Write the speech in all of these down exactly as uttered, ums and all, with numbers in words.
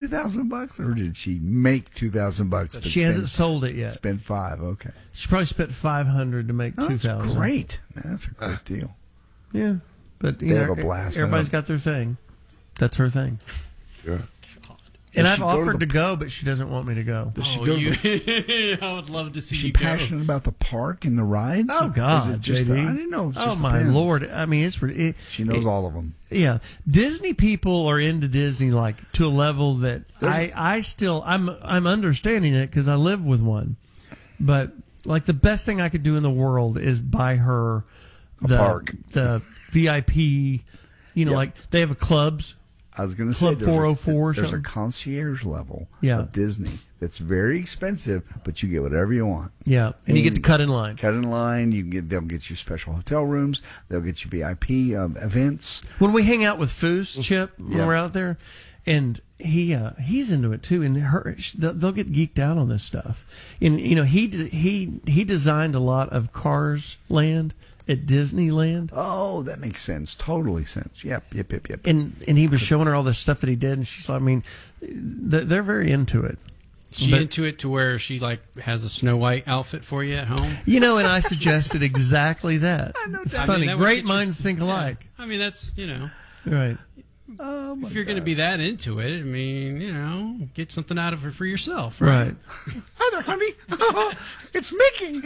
thousand bucks, or did she make two thousand bucks? But She spend, hasn't sold it yet. Spent five. Okay. She probably spent five hundred to make Oh, two that's thousand. great. That's a great deal. Yeah, but you They know, have a blast. everybody's I know. got their thing. That's her thing. Sure. And Does I've she go to offered the- to go, but she doesn't want me to go. Does she Oh, go to you, the- I would love to see Is she you go. passionate about the park and the rides? Oh Or is God, it just J D. I didn't know. It Oh just my depends. Lord! I mean, it's it, She knows it- all of them. Yeah, Disney people are into Disney like to a level that I I still I'm I'm understanding it because I live with one, but like the best thing I could do in the world is buy her the park. the V I P. You know, Yep. like they have a clubs. I was going to Club say there's four oh a- four or There's a something? concierge level Yeah. of Disney that's very expensive, but you get whatever you want. Yeah, and you get to cut in line. Cut in line. You can get. They'll get you special hotel rooms. They'll get you V I P um, events. When we hang out with Foos, Chip, when Yeah. we're out there, and he uh, he's into it too, and her they'll they'll get geeked out on this stuff. And you know, he d- he he designed a lot of Cars Land at Disneyland, Oh, that makes sense. Totally sense. Yep. Yep. Yep. Yep. and and he was showing her all this stuff that he did, and she's like, I mean, they're, they're very into it. She But- into it to where she like has a Snow White outfit for you at home. You know, and I suggested exactly that. It's I mean, funny. that would Great get you- minds think alike. I mean, that's you know, Right. if you're going to be that into it, I mean, you know, get something out of it for yourself, right? Right. Hi there, honey. It's Mickey.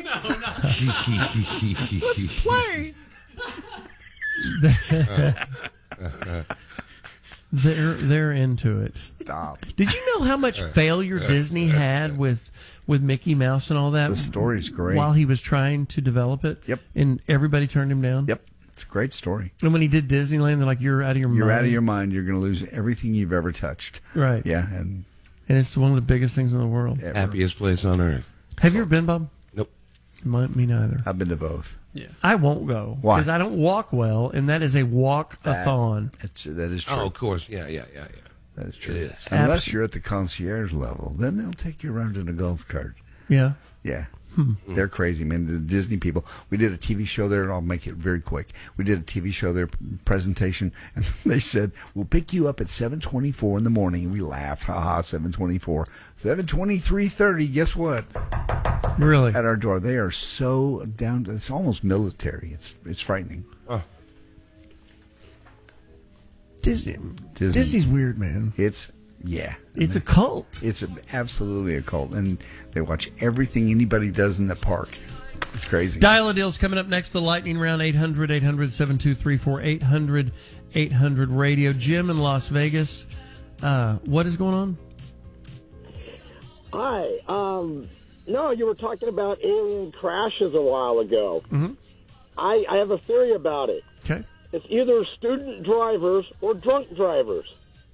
Let's play. They're they're into it. Stop. Did you know how much failure Disney had with with Mickey Mouse and all that? The story's great. While he was trying to develop it. Yep. And everybody turned him down. Yep. It's a great story. And when he did Disneyland, they're like, "You're out of your You're mind." out of your mind. You're going to lose everything you've ever touched. Right. Yeah. And And it's one of the biggest things in the world. ever. Happiest place on earth. Have you ever been, Bob? Nope. My, me neither. I've been to both. Yeah. I won't go Why? because I don't walk well, and that is a walk-a-thon. It's, that is true. Oh, of course. Yeah, yeah, yeah, yeah. That is true. It is. Unless Abs- you're at the concierge level, then they'll take you around in a golf cart. Yeah. Yeah. They're crazy, man. The Disney people. We did a T V show there, and I'll make it very quick. We did a T V show there, presentation, and they said, we'll pick you up at seven twenty-four in the morning. We laughed. Ha ha, seven twenty-four. seven twenty-three thirty, guess what? Really? At our door. They are so down to, it's almost military. It's it's frightening. Disney. Disney. Disney's weird, man. It's, yeah. It's a cult. It's a, absolutely a cult, and they watch everything anybody does in the park. It's crazy. Dial a Deal's coming up next. The lightning round, eight hundred, eight hundred, seven two three four, eight hundred, eight hundred radio. Jim in Las Vegas. Uh, what is going on? Hi. Um, no, you were talking about alien crashes a while ago. Mm-hmm. I, I have a theory about it. Okay. It's either student drivers or drunk drivers.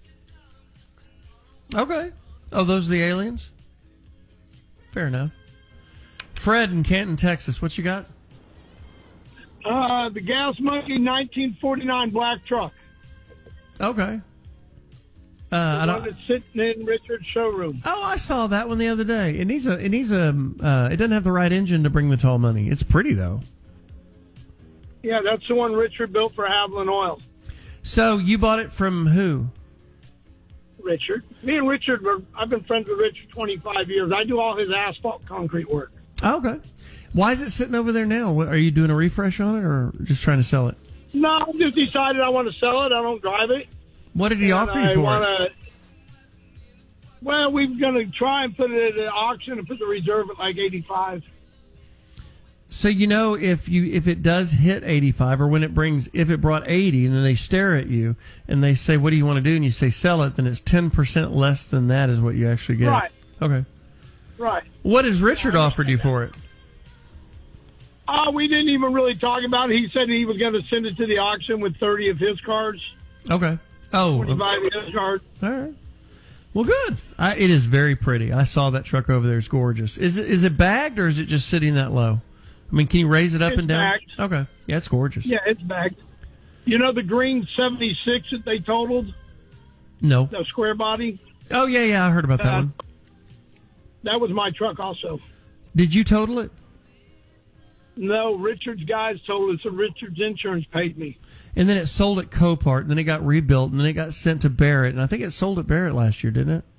Okay. Oh, those are the aliens? Fair enough. Fred in Canton, Texas. What you got? Uh, the Gas Monkey nineteen forty-nine black truck. Okay. Uh, I The one don't, that's sitting in Richard's showroom. oh, I saw that one the other day. It needs a. It needs a. Uh, it doesn't have the right engine to bring the tall money. It's pretty though. Yeah, that's the one Richard built for Haviland Oil. So you bought it from who? Richard. Me and Richard were, I've been friends with Richard twenty-five years. I do all his asphalt concrete work. Oh, okay. Why is it sitting over there now? What, are you doing a refresh on it or just trying to sell it? No, I just decided I want to sell it. I don't drive it. What did he And offer you I for wanna, it? Well, we're going to try and put it at an auction and put the reserve at like eighty-five. So you know if you if it does hit eighty-five or when it brings if it brought eighty and then they stare at you and they say what do you want to do and you say sell it, then it's ten percent less than that is what you actually get. Right. Okay. Right. What has Richard offered you for it? Uh, we didn't even really talk about it. He said he was going to send it to the auction with thirty of his cars, Okay. Oh. twenty-five of his cars. All right. Well, good. I, it is very pretty. I saw that truck over there. It's gorgeous. Is it is it bagged or is it just sitting that low? I mean, can you raise it up It's and down? bagged. Okay. Yeah, it's gorgeous. Yeah, it's bagged. You know the green seventy-six that they totaled, No. the square body? Oh, yeah, yeah. I heard about that Uh, one. That was my truck also. Did you total it? No, Richard's guys told us that Richard's insurance paid me. And then it sold at Copart, and then it got rebuilt, and then it got sent to Barrett, and I think it sold at Barrett last year, didn't it?